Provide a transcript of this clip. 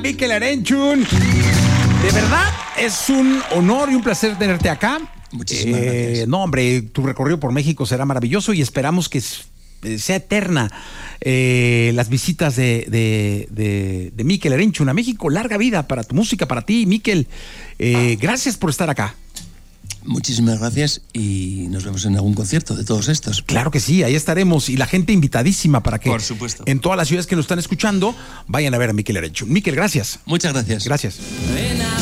Mikel Erenchun. De verdad, es un honor y un placer tenerte acá. Muchísimas gracias. No, hombre, tu recorrido por México será maravilloso y esperamos que sea eterna las visitas de Mikel Erenchun a México. Larga vida para tu música, para ti, Mikel. Gracias por estar acá. Muchísimas gracias y nos vemos en algún concierto de todos estos. Claro que sí, ahí estaremos y la gente invitadísima para que Por supuesto. en todas las ciudades que nos están escuchando vayan a ver a Mikel Erenchun. Mikel, gracias. Muchas gracias. Gracias.